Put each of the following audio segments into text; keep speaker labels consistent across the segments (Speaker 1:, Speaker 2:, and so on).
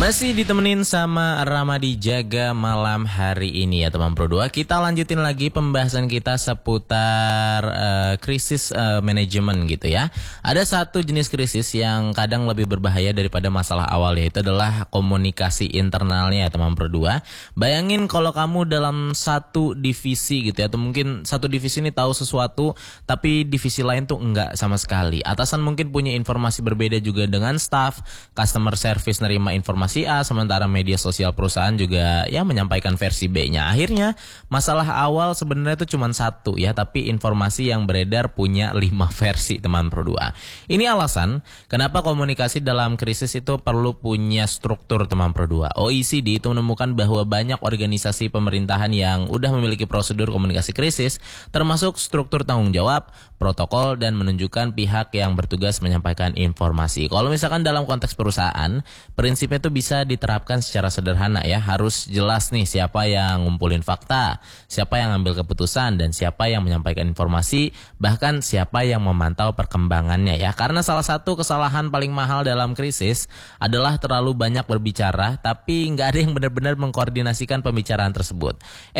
Speaker 1: Masih ditemenin sama Ramadi Jaga malam hari ini ya teman Pro 2. Kita lanjutin lagi pembahasan kita seputar krisis manajemen gitu ya. Ada satu jenis krisis yang kadang lebih berbahaya daripada masalah awal, yaitu adalah komunikasi internalnya ya teman Pro 2. Bayangin kalau kamu dalam satu divisi gitu ya, atau mungkin satu divisi ini tahu sesuatu tapi divisi lain tuh enggak sama sekali. Atasan mungkin punya informasi berbeda juga dengan staff, customer service nerima informasi A, sementara media sosial perusahaan juga ya menyampaikan versi B-nya. Akhirnya masalah awal sebenarnya itu cuma satu ya, tapi informasi yang beredar punya 5 versi teman Pro 2. Ini alasan kenapa komunikasi dalam krisis itu perlu punya struktur teman Pro 2. OECD itu menemukan bahwa banyak organisasi pemerintahan yang udah memiliki prosedur komunikasi krisis, termasuk struktur tanggung jawab, protokol, dan menunjukkan pihak yang bertugas menyampaikan informasi. Kalau misalkan dalam konteks perusahaan, prinsipnya itu bisa diterapkan secara sederhana ya. Harus jelas nih siapa yang ngumpulin fakta, siapa yang ngambil keputusan, dan siapa yang menyampaikan informasi, bahkan siapa yang memantau perkembangannya ya. Karena salah satu kesalahan paling mahal dalam krisis adalah terlalu banyak berbicara tapi nggak ada yang benar-benar mengkoordinasikan pembicaraan tersebut.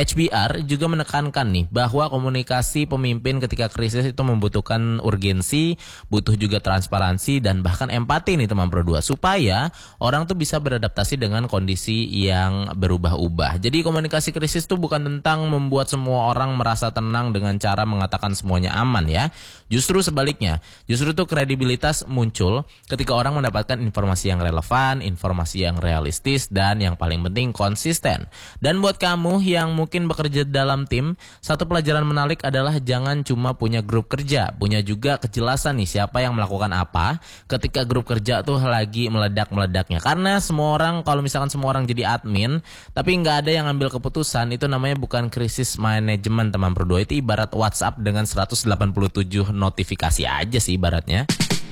Speaker 1: HBR juga menekankan nih bahwa komunikasi pemimpin ketika krisis itu membutuhkan urgensi, butuh juga transparansi, dan bahkan empati nih teman Pro 2, supaya orang tuh bisa beradaptasi dengan kondisi yang berubah-ubah. Jadi komunikasi krisis itu bukan tentang membuat semua orang merasa tenang dengan cara mengatakan semuanya aman ya. Justru sebaliknya, justru tuh kredibilitas muncul ketika orang mendapatkan informasi yang relevan, informasi yang realistis, dan yang paling penting konsisten. Dan buat kamu yang mungkin bekerja dalam tim, satu pelajaran menarik adalah jangan cuma punya grup kerja, punya juga kejelasan nih siapa yang melakukan apa ketika grup kerja tuh lagi meledak-meledaknya. Karena semua orang, kalau misalkan semua orang jadi admin tapi nggak ada yang ngambil keputusan, itu namanya bukan krisis manajemen teman Pro 2. Itu ibarat WhatsApp dengan 187 notifikasi aja sih ibaratnya.